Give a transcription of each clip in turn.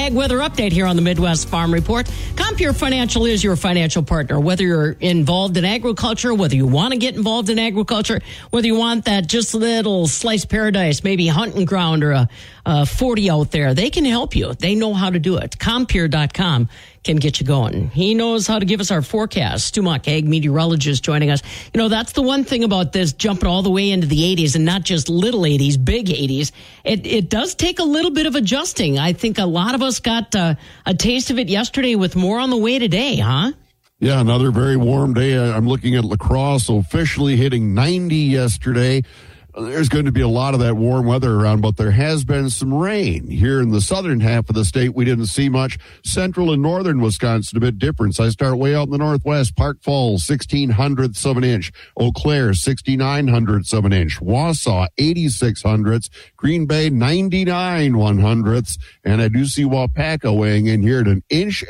Ag Weather Update here on the Midwest Farm Report. Compeer Financial is your financial partner. Whether you're involved in agriculture, whether you want to get involved in agriculture, whether you want that just little slice paradise, maybe hunting ground or a 40 out there, they can help you. They know how to do it. Compeer.com can get you going. He knows how to give us our forecast. Stu Muck, ag meteorologist, joining us. You know, that's the one thing about this jumping all the way into the 80s, and not just little 80s, big 80s. It does take a little bit of adjusting. I think a lot of us got a taste of it yesterday with more on the way today, huh? Yeah, another very warm day. I'm looking at La Crosse officially hitting 90 yesterday. There's going to be a lot of that warm weather around, but there has been some rain. Here in the southern half of the state, we didn't see much. Central and northern Wisconsin, a bit different. So I start way out in the northwest. Park Falls, 1/1600ths of an inch. Eau Claire, 6900ths of an inch. Wausau, 8600ths. Green Bay, 99/100ths. And I do see Waupaca weighing in here at 1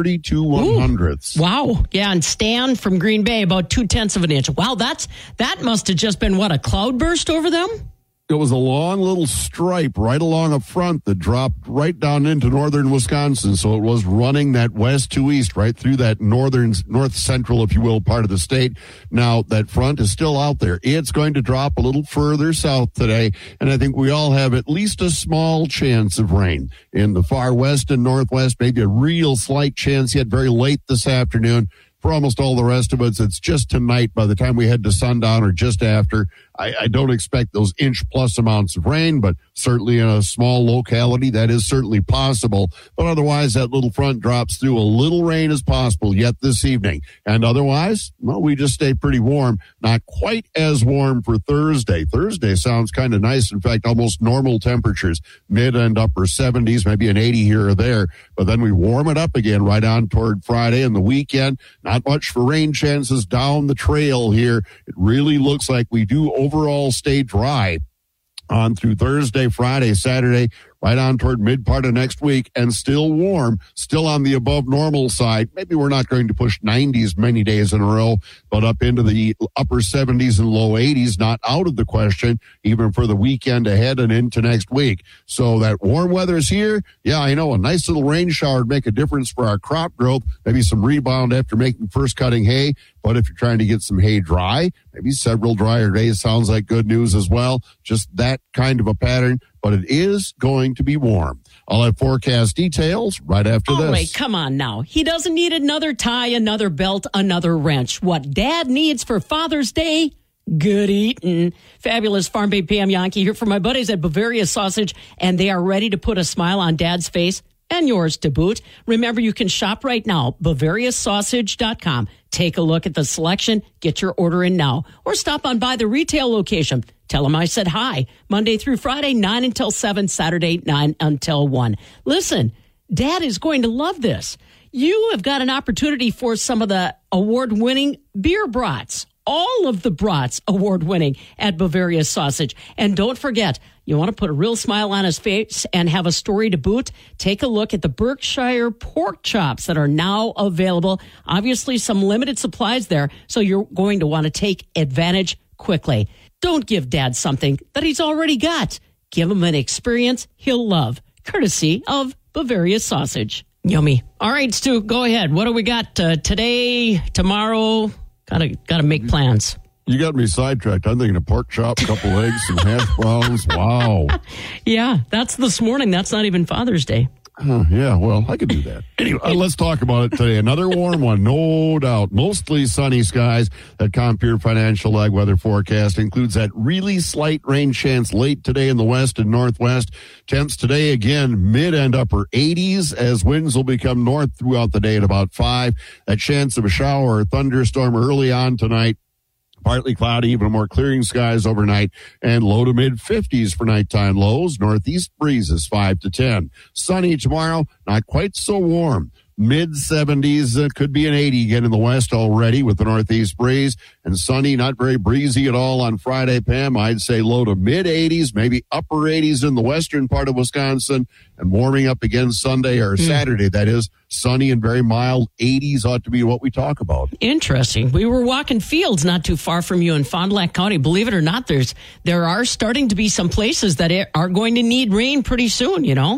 1/32. Wow. Yeah, and Stan from Green Bay, about 0.2 of an inch. Wow, that must have just been, what, a cloudburst over them? It was a long little stripe right along up front that dropped right down into northern Wisconsin. So it was running that west to east right through that north central, if you will, part of the state. Now that front is still out there. It's going to drop a little further south today. And I think we all have at least a small chance of rain in the far west and northwest, maybe a real slight chance yet very late this afternoon. For almost all the rest of us, it's just tonight by the time we head to sundown or just after. I don't expect those inch-plus amounts of rain, but certainly in a small locality, that is certainly possible. But otherwise, that little front drops through. A little rain is possible yet this evening. And otherwise, well, we just stay pretty warm. Not quite as warm for Thursday. Thursday sounds kind of nice. In fact, almost normal temperatures, mid and upper 70s, maybe an 80 here or there. But then we warm it up again right on toward Friday and the weekend. Not much for rain chances down the trail here. It really looks like we do overall stay dry on through Thursday, Friday, Saturday, right on toward mid part of next week, and still warm, still on the above normal side. Maybe we're not going to push 90s many days in a row, but up into the upper 70s and low 80s, not out of the question, even for the weekend ahead and into next week. So that warm weather is here. Yeah, I know a nice little rain shower would make a difference for our crop growth, maybe some rebound after making first cutting hay. But if you're trying to get some hay dry, maybe several drier days sounds like good news as well. Just that kind of a pattern. But it is going to be warm. I'll have forecast details right after this. Oh, wait, come on now. He doesn't need another tie, another belt, another wrench. What Dad needs for Father's Day? Good eating. Fabulous Farm Babe Pam Yankee here for my buddies at Bavaria Sausage, and they are ready to put a smile on Dad's face and yours to boot. Remember, you can shop right now, BavariaSausage.com. Take a look at the selection, get your order in now, or stop on by the retail location. Tell them I said hi. Monday through Friday, 9 until 7, Saturday, 9 until 1. Listen, Dad is going to love this. You have got an opportunity for some of the award-winning beer brats. All of the brats award-winning at Bavaria Sausage. And don't forget, you want to put a real smile on his face and have a story to boot? Take a look at the Berkshire pork chops that are now available. Obviously, some limited supplies there, so you're going to want to take advantage quickly. Don't give Dad something that he's already got. Give him an experience he'll love, courtesy of Bavaria Sausage. Yummy. All right, Stu, go ahead. What do we got today, tomorrow? Gotta make plans. You got me sidetracked. I'm thinking a pork chop, a couple eggs, some hash browns. Wow. Yeah, that's this morning. That's not even Father's Day. Yeah, well, I could do that. Anyway, let's talk about it today. Another warm one, no doubt. Mostly sunny skies. That Compeer Financial Ag Weather forecast includes that really slight rain chance late today in the west and northwest. Temps today, again, mid and upper 80s as winds will become north throughout the day at about 5. That chance of a shower or thunderstorm early on tonight. Partly cloudy, even more clearing skies overnight, and low to mid 50s for nighttime lows. Northeast breezes 5 to 10. Sunny tomorrow, not quite so warm. Mid 70s, could be an 80 again in the west already with the northeast breeze. And sunny, not very breezy at all on Friday, Pam. I'd say low to mid 80s, maybe upper 80s in the western part of Wisconsin. And warming up again Sunday or Saturday, that is. Sunny and very mild 80s ought to be what we talk about. Interesting. We were walking fields not too far from you in Fond du Lac County. Believe it or not, there are starting to be some places that are going to need rain pretty soon, you know?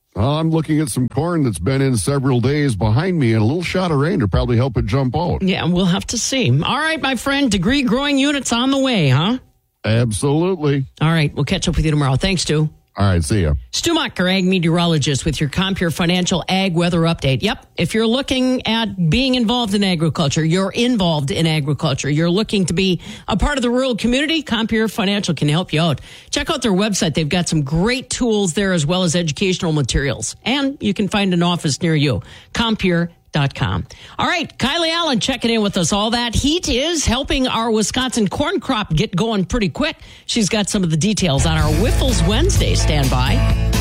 I'm looking at some corn that's been in several days behind me, and a little shot of rain to probably help it jump out. Yeah, we'll have to see. All right, my friend, degree growing units on the way, huh? Absolutely. All right, we'll catch up with you tomorrow. Thanks, Stu. All right, see ya. Stu Mocker, ag meteorologist with your Compure Financial Ag Weather Update. Yep, if you're looking at being involved in agriculture, you're involved in agriculture, you're looking to be a part of the rural community, Compure Financial can help you out. Check out their website. They've got some great tools there as well as educational materials. And you can find an office near you. Compure.com. All right, Kylie Allen checking in with us. All that heat is helping our Wisconsin corn crop get going pretty quick. She's got some of the details on our Whiffles Wednesday. Stand by.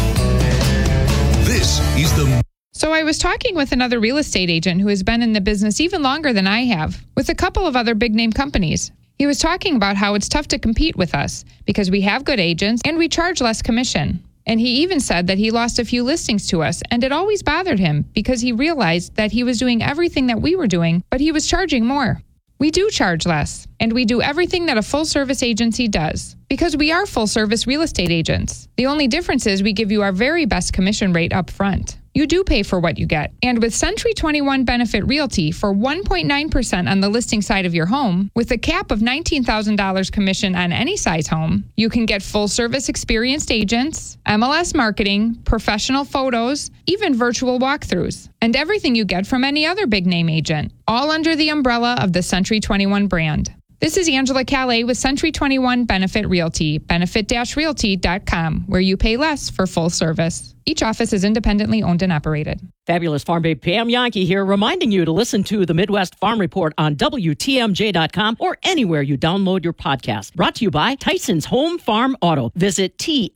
This is the... So I was talking with another real estate agent who has been in the business even longer than I have, with a couple of other big name companies. He was talking about how it's tough to compete with us because we have good agents and we charge less commission. And he even said that he lost a few listings to us, and it always bothered him because he realized that he was doing everything that we were doing, but he was charging more. We do charge less, and we do everything that a full-service agency does because we are full-service real estate agents. The only difference is we give you our very best commission rate up front. You do pay for what you get. And with Century 21 Benefit Realty for 1.9% on the listing side of your home, with a cap of $19,000 commission on any size home, you can get full-service experienced agents, MLS marketing, professional photos, even virtual walkthroughs, and everything you get from any other big-name agent, all under the umbrella of the Century 21 brand. This is Angela Calais with Century 21 Benefit Realty, benefit-realty.com, where you pay less for full service. Each office is independently owned and operated. Fabulous Farm Babe Pam Yankee here, reminding you to listen to the Midwest Farm Report on WTMJ.com or anywhere you download your podcast. Brought to you by Tyson's Home Farm Auto. Visit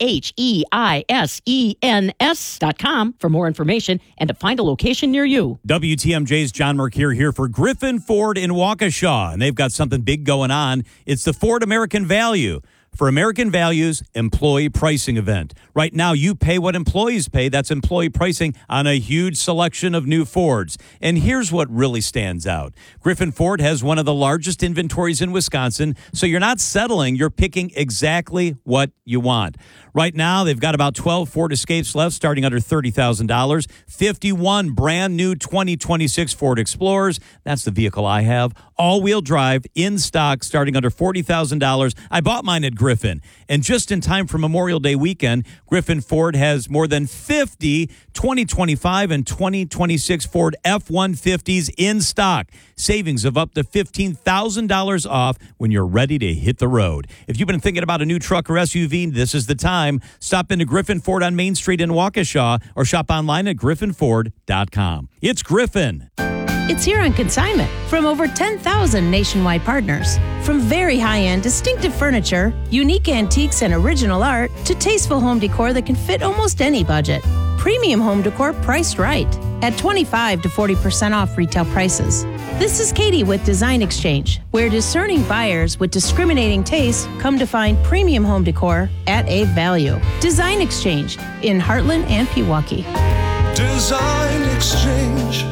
THEISENS.com for more information and to find a location near you. WTMJ's John Mercure here for Griffin Ford in Waukesha, and they've got something big going on. It's the Ford American Value. For American Value's employee pricing event. Right now, you pay what employees pay. That's employee pricing on a huge selection of new Fords. And here's what really stands out. Griffin Ford has one of the largest inventories in Wisconsin, so you're not settling. You're picking exactly what you want. Right now, they've got about 12 Ford Escapes left, starting under $30,000. 51 brand new 2026 Ford Explorers. That's the vehicle I have. All-wheel drive, in stock, starting under $40,000. I bought mine at Griffin. And just in time for Memorial Day weekend, Griffin Ford has more than 50 2025 and 2026 Ford F-150s in stock. Savings of up to $15,000 off when you're ready to hit the road. If you've been thinking about a new truck or SUV, this is the time. Stop into Griffin Ford on Main Street in Waukesha or shop online at griffinford.com. It's Griffin. It's here on consignment from over 10,000 nationwide partners. From very high-end, distinctive furniture, unique antiques and original art, to tasteful home decor that can fit almost any budget. Premium home decor priced right at 25 to 40% off retail prices. This is Katie with Design Exchange, where discerning buyers with discriminating taste come to find premium home decor at a value. Design Exchange in Heartland and Pewaukee. Design Exchange.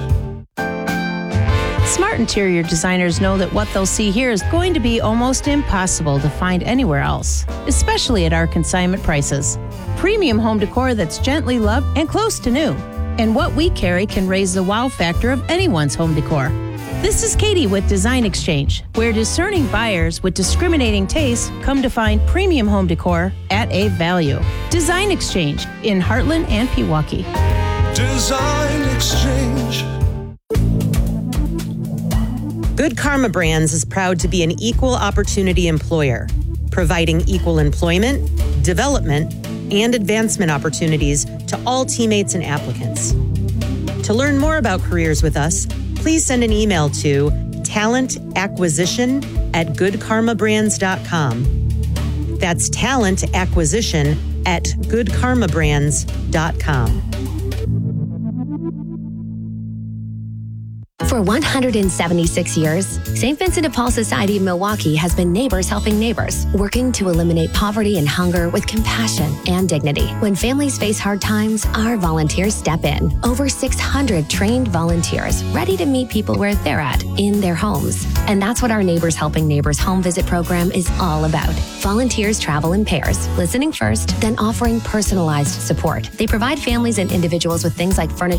Smart interior designers know that what they'll see here is going to be almost impossible to find anywhere else, especially at our consignment prices. Premium home decor that's gently loved and close to new. And what we carry can raise the wow factor of anyone's home decor. This is Katie with Design Exchange, where discerning buyers with discriminating taste come to find premium home decor at a value. Design Exchange in Heartland and Pewaukee. Design Exchange. Good Karma Brands is proud to be an equal opportunity employer, providing equal employment, development, and advancement opportunities to all teammates and applicants. To learn more about careers with us, please send an email to talentacquisition@goodkarmabrands.com. That's talentacquisition@goodkarmabrands.com. For 176 years, St. Vincent de Paul Society of Milwaukee has been neighbors helping neighbors, working to eliminate poverty and hunger with compassion and dignity. When families face hard times, our volunteers step in. Over 600 trained volunteers ready to meet people where they're at, in their homes. And that's what our Neighbors Helping Neighbors home visit program is all about. Volunteers travel in pairs, listening first, then offering personalized support. They provide families and individuals with things like furniture